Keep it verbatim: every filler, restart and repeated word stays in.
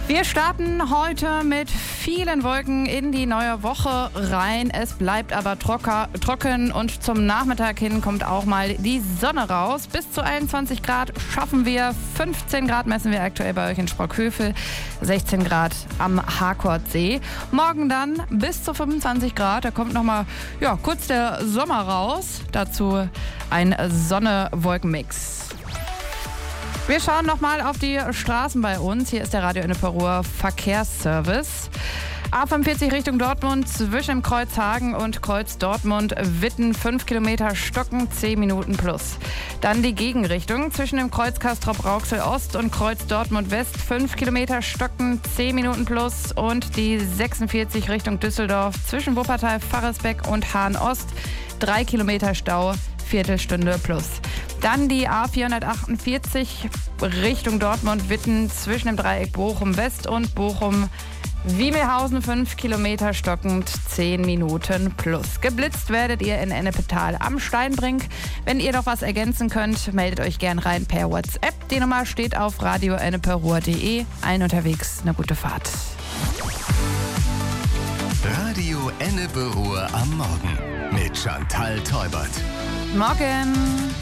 Wir starten heute mit vielen Wolken in die neue Woche rein. Es bleibt aber trocker, trocken und zum Nachmittag hin kommt auch mal die Sonne raus. Bis zu einundzwanzig Grad schaffen wir. fünfzehn Grad messen wir aktuell bei euch in Sprockhövel. sechzehn Grad am Harkordsee. Morgen dann bis zu fünfundzwanzig Grad. Da kommt nochmal ja, kurz der Sommer raus. Dazu ein Sonne-Wolken-Mix. Wir schauen nochmal auf die Straßen bei uns. Hier ist der Radio Ennepe Ruhr Verkehrsservice. A fünfundvierzig Richtung Dortmund zwischen dem Kreuz Hagen und Kreuz Dortmund-Witten fünf Kilometer stocken, zehn Minuten plus. Dann die Gegenrichtung zwischen dem Kreuz Castrop-Rauxel Ost und Kreuz Dortmund West fünf Kilometer stocken, zehn Minuten plus. Und die sechsundvierzig Richtung Düsseldorf zwischen Wuppertal, Farresbeck und Hahn Ost drei Kilometer Stau, Viertelstunde plus. Dann die A vierhundertachtundvierzig Richtung Dortmund-Witten zwischen dem Dreieck Bochum-West und Bochum-Wiemelhausen fünf Kilometer stockend, zehn Minuten plus. Geblitzt werdet ihr in Ennepetal am Steinbrink. Wenn ihr noch was ergänzen könnt, meldet euch gern rein per WhatsApp. Die Nummer steht auf radio ennepe ruhr punkt de. Allen unterwegs eine gute Fahrt. Radio Ennepe Ruhr am Morgen mit Chantal Teubert. Morgen!